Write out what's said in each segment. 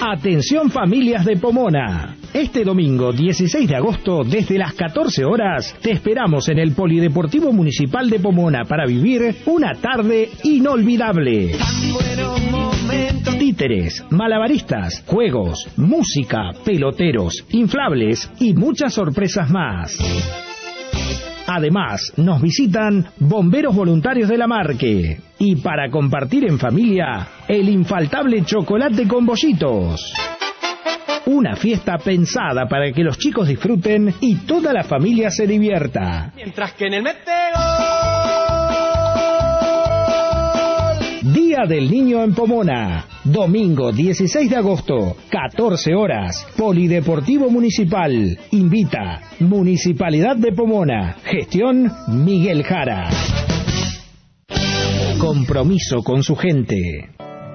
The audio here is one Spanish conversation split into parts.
Atención familias de Pomona. Este domingo 16 de agosto, desde las 14 horas, te esperamos en el Polideportivo Municipal de Pomona para vivir una tarde inolvidable. Títeres, malabaristas, juegos, música, peloteros, inflables y muchas sorpresas más. Además, nos visitan bomberos voluntarios de la Marque. Y para compartir en familia, el infaltable chocolate con bollitos. Una fiesta pensada para que los chicos disfruten y toda la familia se divierta. Mientras que en el Metegol. Día del Niño en Pomona. Domingo 16 de agosto, 14 horas. Polideportivo Municipal. Invita Municipalidad de Pomona. Gestión Miguel Jara. Compromiso con su gente.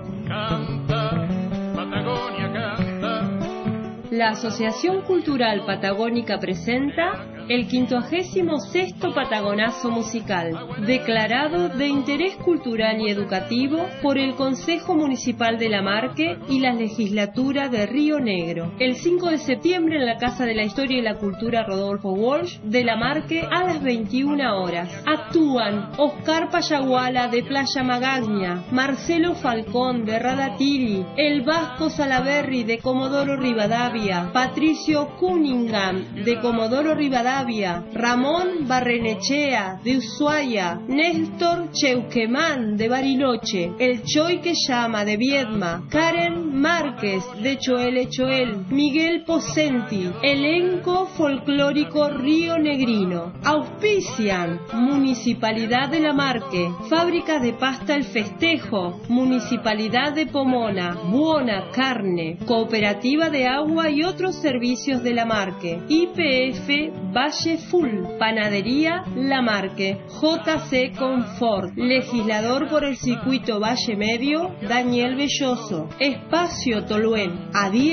La Asociación Cultural Patagónica presenta el 56º Patagonazo Musical, declarado de interés cultural y educativo por el Consejo Municipal de La Marque y la Legislatura de Río Negro. El 5 de septiembre en la Casa de la Historia y la Cultura Rodolfo Walsh de La Marque a las 21 horas. Actúan Oscar Payaguala de Playa Magaña, Marcelo Falcón de Radatiri, el Vasco Salaberry de Comodoro Rivadavia, Patricio Cunningham de Comodoro Rivadavia, Ramón Barrenechea de Ushuaia, Néstor Cheuquemán de Bariloche, el Choy que llama de Viedma, Karen Márquez de Choel Choel, Miguel Pocenti, elenco folclórico Río Negrino. Auspician Municipalidad de La Marque, Fábricas de Pasta El Festejo, Municipalidad de Pomona, Buona Carne, Cooperativa de Agua y otros servicios de La Marque, YPF Valle Full, Panadería La Marque, JC Confort, legislador por el circuito Valle Medio, Daniel Belloso, Espacio Toluén, a 10